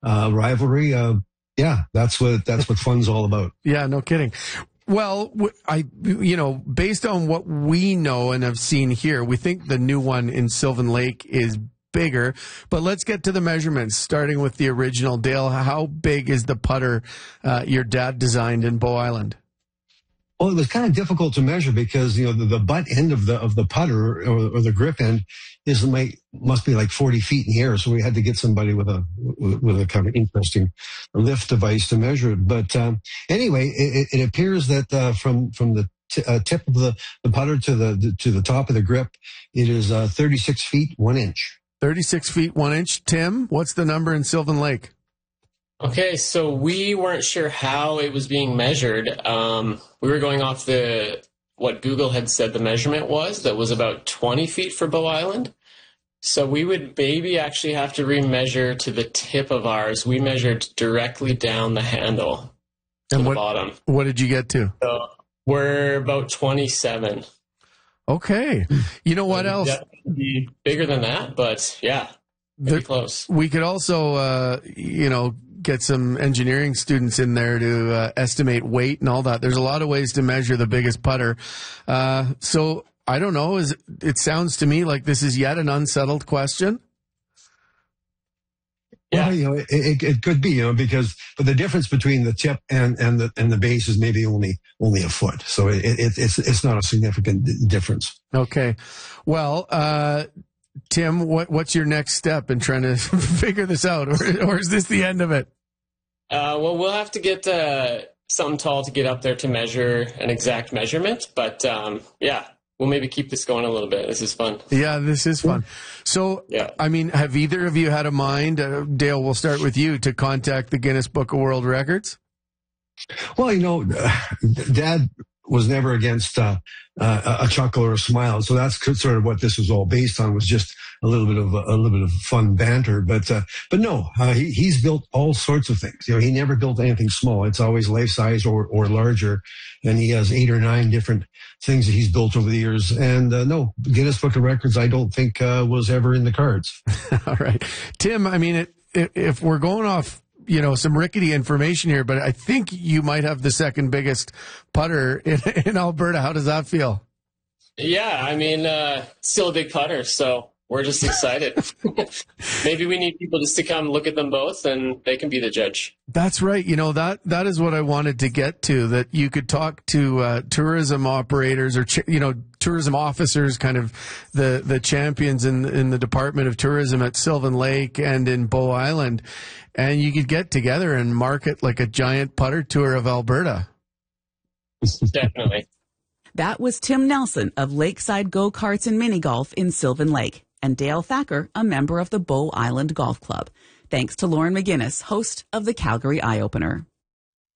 rivalry. Yeah, that's what fun's all about. Yeah, no kidding. Well, based on what we know and have seen here, we think the new one in Sylvan Lake is bigger. But let's get to the measurements, starting with the original. Dale, how big is the putter your dad designed in Bow Island? Well, it was kind of difficult to measure because the butt end of the putter or the grip end must be like 40 feet in the air. So we had to get somebody with a kind of interesting lift device to measure it. But anyway, it appears that from the tip of the putter to the top of the grip, it is 36 feet 1 inch. 36 feet 1 inch. Tim, what's the number in Sylvan Lake? Okay, so we weren't sure how it was being measured. We were going off what Google had said the measurement was. That was about 20 feet for Bow Island. So we would maybe actually have to remeasure to the tip of ours. We measured directly down the handle to the bottom. What did you get to? So we're about 27. Okay. You know what else? Be bigger than that, but yeah, pretty close. We could also, get some engineering students in there to estimate weight and all that. There's a lot of ways to measure the biggest putter. So I don't know. It sounds to me like this is yet an unsettled question. Yeah. Well, it could be, but the difference between the tip and the base is maybe only a foot. So it's not a significant difference. Okay. Well, Tim, what's your next step in trying to figure this out, or is this the end of it? Well, we'll have to get something tall to get up there to measure an exact measurement. But yeah, we'll maybe keep this going a little bit. This is fun. Yeah, this is fun. So, yeah. I mean, have either of you had a mind, Dale, we'll start with you, to contact the Guinness Book of World Records? Well, Dad was never against a chuckle or a smile, so that's sort of what this was all based on. Was just a little bit of fun banter, but no, he's built all sorts of things. He never built anything small. It's always life size or larger, and he has 8 or 9 different things that he's built over the years. And no, Guinness Book of Records, I don't think was ever in the cards. All right, Tim. I mean, if we're going off some rickety information here, but I think you might have the second biggest putter in Alberta. How does that feel? Yeah, I mean, still a big putter, so we're just excited. Maybe we need people just to come look at them both, and they can be the judge. That's right. That is what I wanted to get to, that you could talk to tourism operators or, tourism officers, kind of the champions in the Department of Tourism at Sylvan Lake and in Bow Island, and you could get together and market like a giant putter tour of Alberta. Definitely. That was Tim Nelson of Lakeside Go-Karts and Mini Golf in Sylvan Lake, and Dale Thacker, a member of the Bow Island Golf Club. Thanks to Lauren McGinnis, host of the Calgary Eye Opener.